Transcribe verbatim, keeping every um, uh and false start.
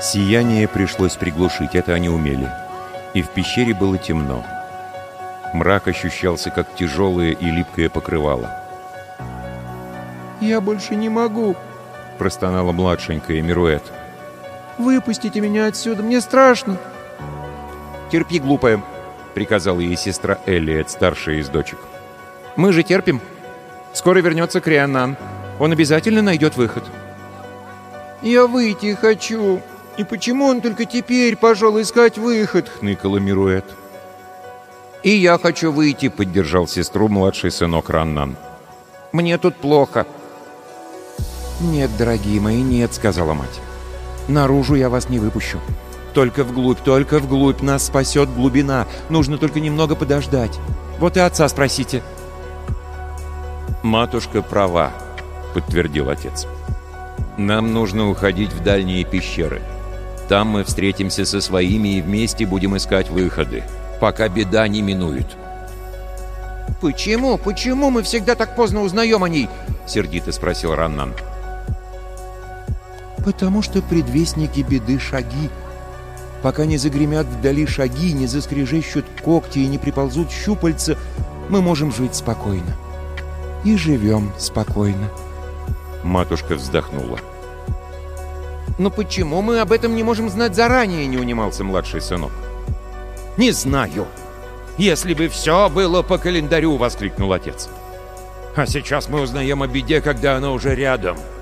Сияние пришлось приглушить, это они умели. И в пещере было темно. Мрак ощущался, как тяжелое и липкое покрывало. «Я больше не могу», — простонала младшенькая Мируэт. «Выпустите меня отсюда, мне страшно». «Терпи, глупая», — приказала ей сестра Элиэт, старшая из дочек. «Мы же терпим. Скоро вернется Крианан. Он обязательно найдет выход». «Я выйти хочу. И почему он только теперь пошел искать выход?» — хныкала Мируэт. «И я хочу выйти», — поддержал сестру младший сынок Раннан. «Мне тут плохо». «Нет, дорогие мои, нет», — сказала мать. «Наружу я вас не выпущу. Только вглубь, только вглубь. Нас спасет глубина. Нужно только немного подождать. Вот и отца спросите». «Матушка права», — подтвердил отец. «Нам нужно уходить в дальние пещеры. Там мы встретимся со своими и вместе будем искать выходы, пока беда не минует». «Почему? Почему мы всегда так поздно узнаем о ней?» — сердито спросил Раннан. «Потому что предвестники беды — шаги. Пока не загремят вдали шаги, не заскрежещут когти и не приползут щупальца, мы можем жить спокойно. И живем спокойно». Матушка вздохнула. «Но почему мы об этом не можем знать заранее?» — не унимался младший сынок. «Не знаю. Если бы все было по календарю!» — воскликнул отец. «А сейчас мы узнаем о беде, когда она уже рядом.